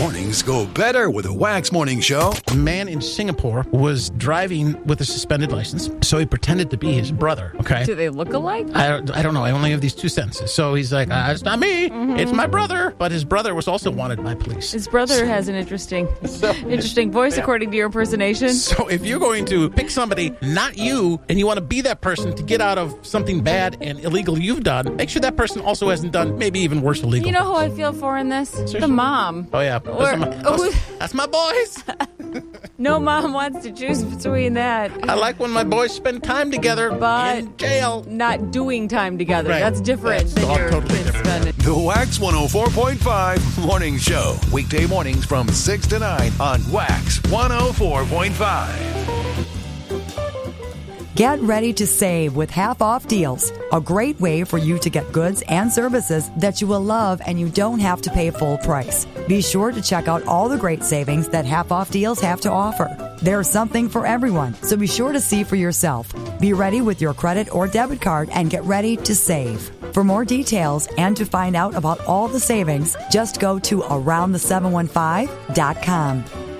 Mornings go better with a Wax Morning Show. A man in Singapore was driving with a suspended license, so he pretended to be his brother, okay? Do they look alike? I don't know. I only have these two sentences. So he's like, it's not me. Mm-hmm. It's my brother. But his brother was also wanted by police. His brother has an interesting voice, according to your impersonation. So if you're going to pick somebody, not you, and you want to be that person to get out of something bad and illegal you've done, make sure that person also hasn't done maybe even worse illegal. You know who I feel for in this? Seriously? The mom. Oh, yeah. That's my boys. No mom wants to choose between that. I like when my boys spend time together in jail. Not doing time together. Right. That's different than your totally kids different. spending. The Wax 104.5 Morning Show. Weekday mornings from 6 to 9 on Wax 104.5. Get ready to save with half-off deals. A great way for you to get goods and services that you will love and you don't have to pay full price. Be sure to check out all the great savings that half-off deals have to offer. There's something for everyone, so be sure to see for yourself. Be ready with your credit or debit card and get ready to save. For more details and to find out about all the savings, just go to aroundthe715.com.